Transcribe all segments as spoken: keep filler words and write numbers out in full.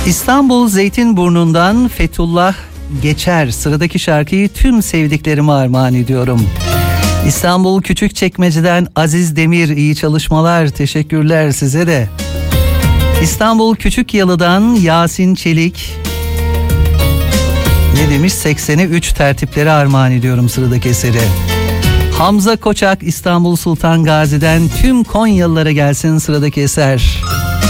İstanbul Zeytinburnu'ndan Fethullah Geçer sıradaki şarkıyı tüm sevdiklerime armağan ediyorum. İstanbul Küçükçekmece'den Aziz Demir, iyi çalışmalar, teşekkürler size de. İstanbul Küçükyalı'dan Yasin Çelik ne demiş, seksene üç tertipleri armağan ediyorum sıradaki eseri. Hamza Koçak İstanbul Sultan Gazi'den tüm Konyalılara gelsin sıradaki eser.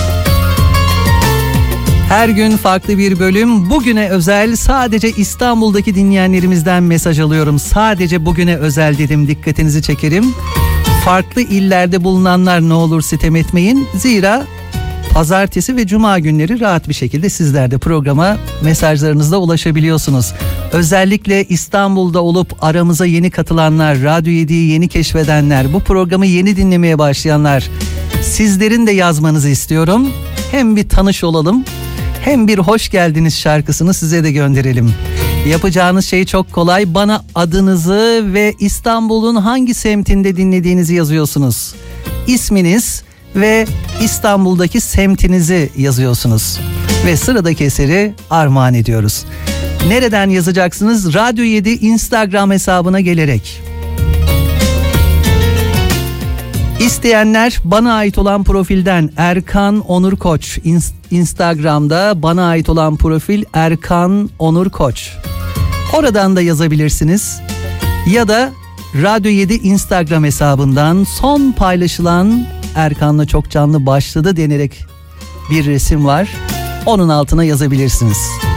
Her gün farklı bir bölüm, bugüne özel sadece İstanbul'daki dinleyenlerimizden mesaj alıyorum. Sadece bugüne özel dedim, dikkatinizi çekerim. Farklı illerde bulunanlar ne olur sitem etmeyin. Zira pazartesi ve cuma günleri rahat bir şekilde sizler de programa mesajlarınızla ulaşabiliyorsunuz. Özellikle İstanbul'da olup aramıza yeni katılanlar, Radyo yediyi yeni keşfedenler, bu programı yeni dinlemeye başlayanlar, sizlerin de yazmanızı istiyorum. Hem bir tanış olalım, hem bir hoş geldiniz şarkısını size de gönderelim. Yapacağınız şey çok kolay. Bana adınızı ve İstanbul'un hangi semtinde dinlediğinizi yazıyorsunuz. İsminiz ve İstanbul'daki semtinizi yazıyorsunuz. Ve sıradaki eseri armağan ediyoruz. Nereden yazacaksınız? Radyo yedi Instagram hesabına gelerek. İsteyenler bana ait olan profilden Erkan Onur Koç, Instagram'da bana ait olan profil Erkan Onur Koç. Oradan da yazabilirsiniz. Ya da Radyo yedi Instagram hesabından son paylaşılan Erkan'la çok canlı başladı denerek bir resim var. Onun altına yazabilirsiniz.